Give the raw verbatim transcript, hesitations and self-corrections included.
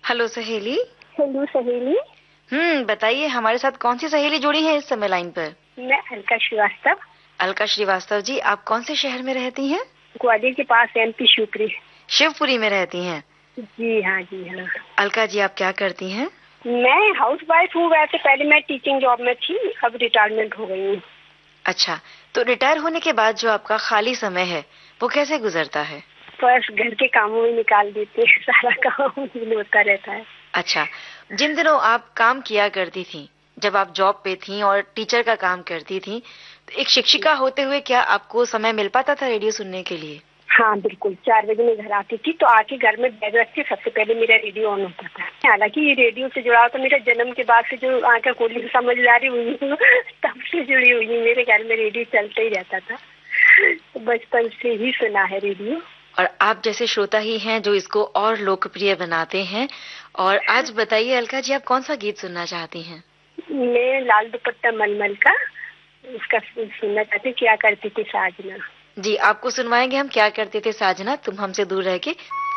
Hello सहेली। Hello सहेली। हम्म बताइए, हमारे साथ कौन सी सहेली जुड़ी है इस समय लाइन पर? मैं अलका श्रीवास्तव। अलका श्रीवास्तव जी, आप कौन से शहर में रहती हैं? ग्वालियर के पास एमपी शिवपुरी। शिवपुरी में रहती हैं? जी हाँ, जी हाँ। अलका जी, आप क्या करती हैं? मैं हाउस वाइफ हूँ। वैसे पहले मैं टीचिंग जॉब में थी, अब रिटायरमेंट हो गई हूँ। अच्छा, तो रिटायर होने के बाद जो आपका खाली समय है वो कैसे गुजरता है? बस घर के कामों में निकाल देते हैं, सारा काम होता रहता है। अच्छा, जिन दिनों आप काम किया करती थी, जब आप जॉब पे थी और टीचर का काम करती थी, तो एक शिक्षिका होते हुए क्या आपको समय मिल पाता था रेडियो सुनने के लिए? हाँ बिल्कुल, चार बजे मैं घर आती थी तो आके घर में बैग रख के सबसे पहले मेरा रेडियो ऑन होता था। हालांकि ये रेडियो से जुड़ा तो मेरा जन्म के बाद से जो आंखें खोली समझदारी हुई तब से जुड़ी हुई है। मेरे घर में रेडियो चलता ही रहता था, तो बचपन से ही सुना है रेडियो। और आप जैसे श्रोता ही हैं जो इसको और लोकप्रिय बनाते हैं। और आज बताइए अलका जी, आप कौन सा गीत सुनना चाहती हैं? मैं लाल दुपट्टा मलमल का उसका सुनना चाहती, क्या करती थी साजना। जी, आपको सुनवाएंगे हम क्या करते थे साजना तुम हमसे दूर रह के।